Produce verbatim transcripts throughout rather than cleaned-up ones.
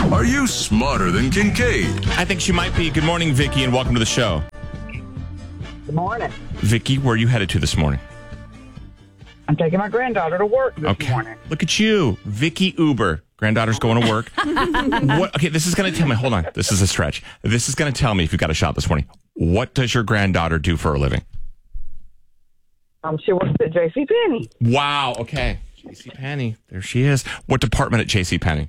Are you smarter than Kincaid? I think she might be. Good morning, Vicky, and welcome to the show. Good morning. Vicky, where are you headed to this morning? I'm taking my granddaughter to work this Okay. morning. Look at you. Vicky Uber. Granddaughter's going to work. What? Okay, this is going to tell me. Hold on. This is a stretch. This is going to tell me if you've got a shop this morning. What does your granddaughter do for a living? Um, she works at JCPenney. Wow. Okay. JCPenney. There she is. What department at JCPenney?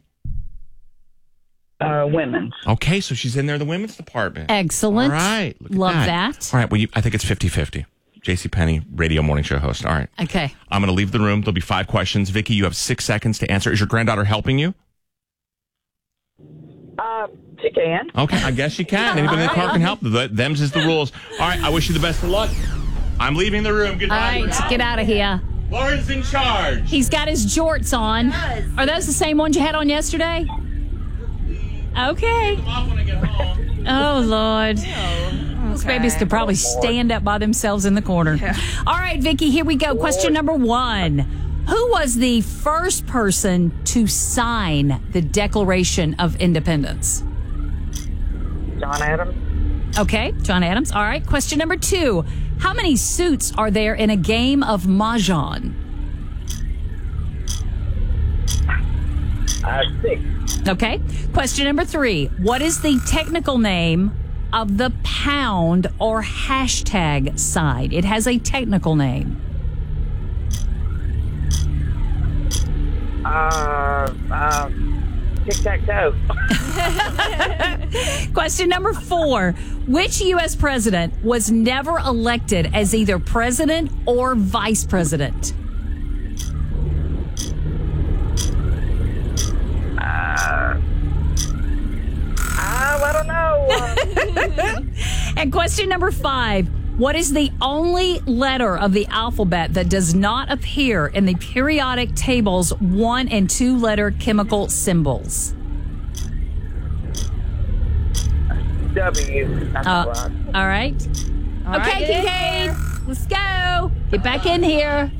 Uh, women's. Okay, so she's in there, the women's department. Excellent. All right. Look at Love that. that. All right. Well, you, I think it's fifty-fifty. JCPenney radio morning show host. All right. Okay. I'm going to leave the room. There'll be five questions. Vicky, you have six seconds to answer. Is your granddaughter helping you? Uh, she can. Okay, I guess you can. Anybody in the car can help. The- Them's is the rules. All right, I wish you the best of luck. I'm leaving the room. All Goodbye. right, get out of here. Lauren's in charge. He's got his jorts on. Are those the same ones you had on yesterday? Okay. I'm off when I get home. Oh, Lord. Those babies could probably stand up by themselves in the corner. All right, Vicky, here we go. Question number one. Who was the first person to sign the Declaration of Independence? John Adams. Okay, John Adams. All right. Question number two. How many suits are there in a game of Mahjong? Uh, six. Okay. Question number three. What is the technical name of the pound or hashtag sign? It has a technical name. Uh, uh, tic-tac-toe. Question number four. Which U S president was never elected as either president or vice president? Uh, I don't know. Uh, And question number five. What is the only letter of the alphabet that does not appear in the periodic table's one and two letter chemical symbols? W. That's Uh, right. all right. All okay, right, get in Kincaid. Let's go. Get back in here.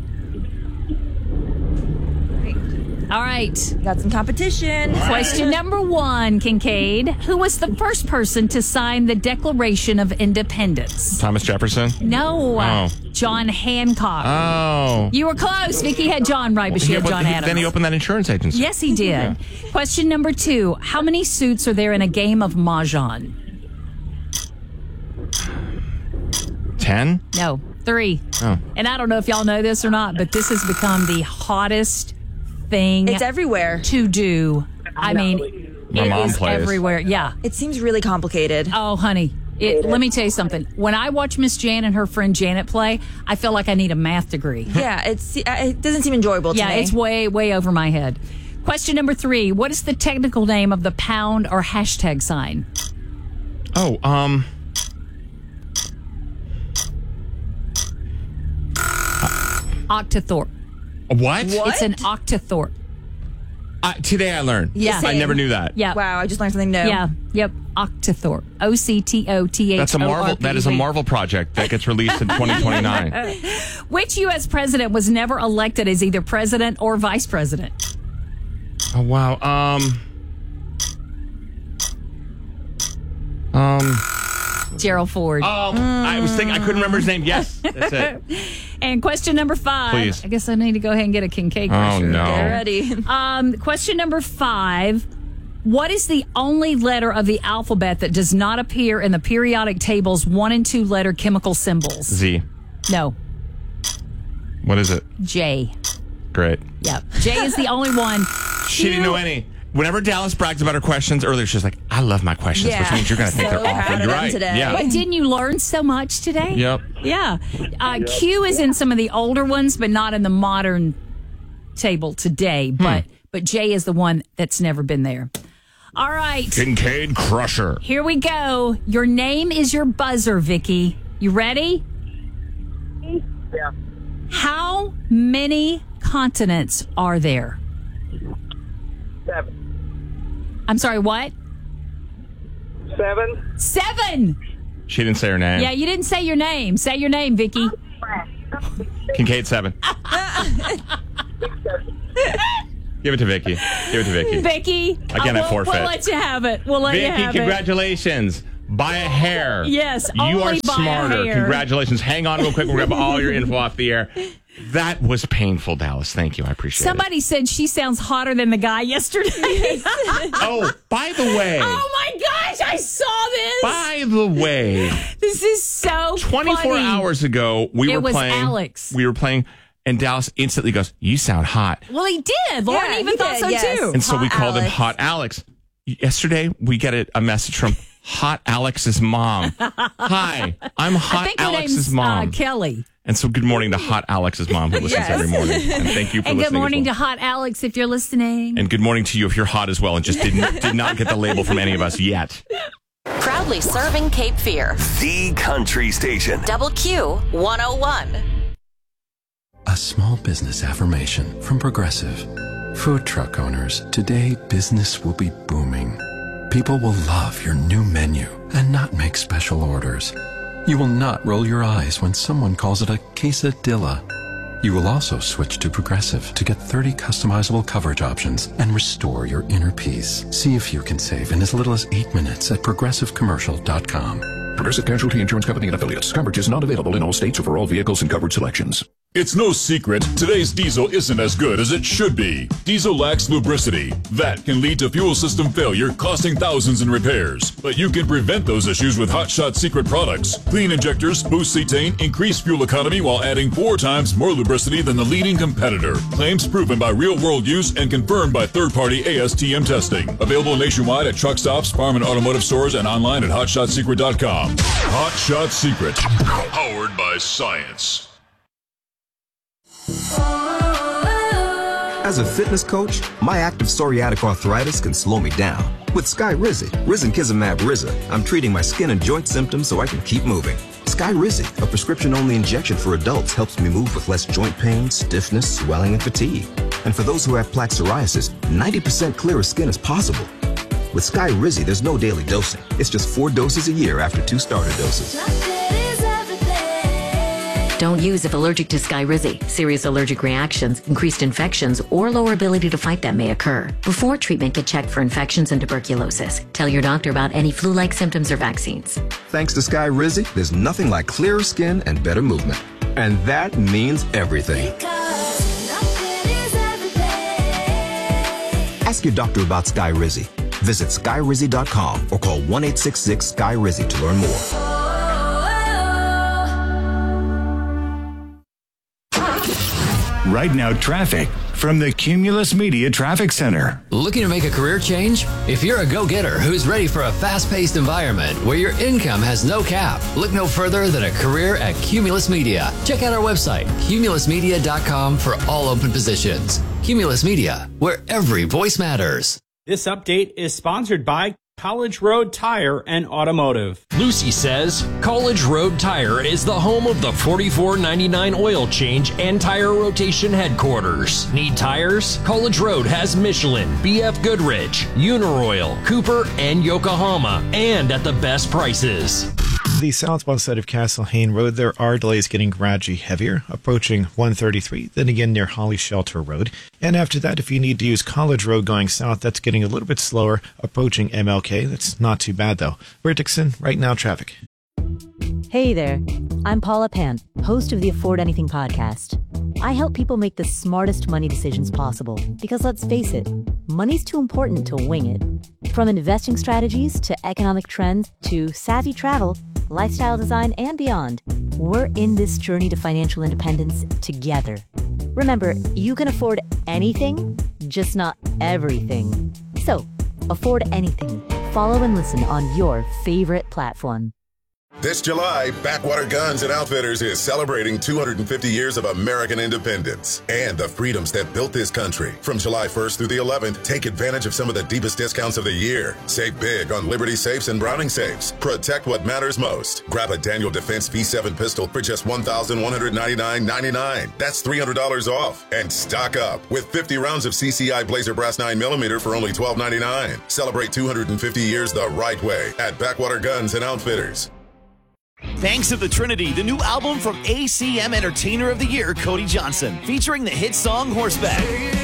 All right. Got some competition. Question number one, Kincaid. Who was the first person to sign the Declaration of Independence? Thomas Jefferson? No. Oh. John Hancock. Oh. You were close. Vicky had John right, but she Yeah, had but John he- Adams. Then he opened that insurance agency. Yes, he did. Question number two. How many suits are there in a game of Mahjong? Ten? No, three. Oh. And I don't know if y'all know this or not, but this has become the hottest thing It's everywhere. to do. I mean, My it mom is plays. everywhere. Yeah. It seems really complicated. Oh, honey. It, let me tell you something. When I watch Miss Jan and her friend Janet play, I feel like I need a math degree. Yeah, it's it doesn't seem enjoyable to Yeah, me. it's way, way over my head. Question number three. What is the technical name of the pound or hashtag sign? Oh, um. Octothorpe. What? What? It's an octothorpe. Uh, today I learned. Yeah. I never knew that. Yeah. Wow, I just learned something new. Yeah. Yep. Octothorpe. O C T O T H O R P E. That's a Marvel. That is a Marvel project that gets released in twenty twenty-nine. Which U S president was never elected as either president or vice president? Oh wow. Um. Um. Gerald Ford. Oh, I was thinking I couldn't remember his name. Yes, that's it. And question number five. Please. I guess I need to go ahead and get a Kincaid Oh crusher. no. Get ready. Um, question number five. What is the only letter of the alphabet that does not appear in the periodic table's one and two letter chemical symbols? Z. No. What is it? J. Great. Yep. J is the only one. She didn't know any. Whenever Dallas brags about her questions earlier, she's like, "I love my questions," which Yeah. means you're going to think So they're awful. proud of You're them right. today. Yeah. But didn't you learn so much today? Yep. Yeah. Uh, Q is in some of the older ones, but not in the modern table today. But but J is the one that's never been there. All right. Kincaid Crusher. Here we go. Your name is your buzzer, Vicky. You ready? Yeah. How many continents are there? Seven. I'm sorry, what? Seven. Seven. She didn't say her name. Yeah, you didn't say your name. Say your name, Vicky. Kincaid seven. Give it to Vicky. Give it to Vicky. Vicky, Again, uh, I forfeit. We'll, we'll let you have it. We'll let Vicky, you have congratulations. Buy a hair. Yes, You only are buy a smarter. hair. Congratulations. Hang on real quick. We'll grab all your info off the air. That was painful, Dallas. Thank you. I appreciate Somebody it. said she sounds hotter than the guy yesterday. Oh, by the way. Oh, my gosh. I saw this. By the way. This is so twenty-four funny. hours ago, we It were was playing. Alex. We were playing, and Dallas instantly goes, "You sound hot." Well, he did. Lauren Yeah, even he thought did, so, yes. too. And so we Hot called him Alex. Hot Alex. Yesterday, we get a, a message from Hot Alex's mom. Hi, I'm I Hot think her Alex's name's mom. Uh, Kelly. And so good morning to Hot Alex's mom who listens Yes. every morning. And thank you for And listening. good morning as to well. Hot Alex if you're listening. And good morning to you if you're hot as well and just didn't did not get the label from any of us yet. Proudly serving Cape Fear. The country station. Double Q one oh one. A small business affirmation from Progressive. Food truck owners, today business will be booming. People will love your new menu and not make special orders. You will not roll your eyes when someone calls it a quesadilla. You will also switch to Progressive to get thirty customizable coverage options and restore your inner peace. See if you can save in as little as eight minutes at progressive commercial dot com. Progressive Casualty Insurance Company and Affiliates. Coverage is not available in all states or for all vehicles and coverage selections. It's no secret, today's diesel isn't as good as it should be. Diesel lacks lubricity. That can lead to fuel system failure, costing thousands in repairs. But you can prevent those issues with Hot Shot Secret products. Clean injectors, boost cetane, increase fuel economy while adding four times more lubricity than the leading competitor. Claims proven by real-world use and confirmed by third-party A S T M testing. Available nationwide at truck stops, farm and automotive stores, and online at hot shot secret dot com. Hot Shot Secret. Powered by science. As a fitness coach, my active psoriatic arthritis can slow me down. With Skyrizi, Risankizumab Riza, I'm treating my skin and joint symptoms so I can keep moving. Skyrizi, a prescription-only injection for adults, helps me move with less joint pain, stiffness, swelling, and fatigue. And for those who have plaque psoriasis, ninety percent clearer skin is possible. With Skyrizi, there's no daily dosing. It's just four doses a year after two starter doses. Don't use if allergic to Skyrizi. Serious allergic reactions, increased infections, or lower ability to fight them may occur. Before treatment, get checked for infections and tuberculosis. Tell your doctor about any flu-like symptoms or vaccines. Thanks to Skyrizi, there's nothing like clearer skin and better movement. And that means everything. Ask your doctor about Skyrizi. Visit skyrizi dot com or call one eight six six Sky Rizi to learn more. Right now, traffic from the Cumulus Media Traffic Center. Looking to make a career change? If you're a go-getter who's ready for a fast-paced environment where your income has no cap, look no further than a career at Cumulus Media. Check out our website, cumulus media dot com, for all open positions. Cumulus Media, where every voice matters. This update is sponsored by College Road Tire and Automotive. Lucy says College Road Tire is the home of the forty-four ninety-nine oil change and tire rotation headquarters. Need tires? College Road has Michelin, B F Goodrich, Uniroyal, Cooper, and Yokohama, and at the best prices. The southwest side of Castle Hayne Road, there are delays getting gradually heavier, approaching one thirty-three, then again near Holly Shelter Road. And after that, if you need to use College Road going south, that's getting a little bit slower, approaching M L K. That's not too bad, though. We're Dixon, right now traffic. Hey there, I'm Paula Pan, host of the Afford Anything podcast. I help people make the smartest money decisions possible, because let's face it, money's too important to wing it. From investing strategies to economic trends to savvy travel, lifestyle design, and beyond, we're in this journey to financial independence together. Remember, you can afford anything, just not everything. So, afford anything. Follow and listen on your favorite platform. This July, Backwater Guns and Outfitters is celebrating two hundred fifty years of American independence and the freedoms that built this country. From July first through the eleventh, take advantage of some of the deepest discounts of the year. Save big on Liberty safes and Browning safes. Protect what matters most. Grab a Daniel Defense V seven pistol for just one thousand one hundred ninety-nine ninety-nine. That's three hundred dollars off. And stock up with fifty rounds of C C I Blazer Brass nine millimeter for only twelve ninety-nine. Celebrate two hundred fifty years the right way at Backwater Guns and Outfitters. Thanks of the Trinity, the new album from A C M Entertainer of the Year, Cody Johnson, featuring the hit song Horseback.